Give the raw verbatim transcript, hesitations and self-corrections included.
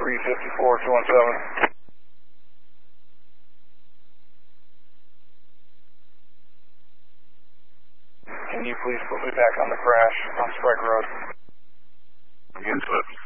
three fifty-four, two one seven. Can you please put me back on the crash on Strike Road? Again, slip.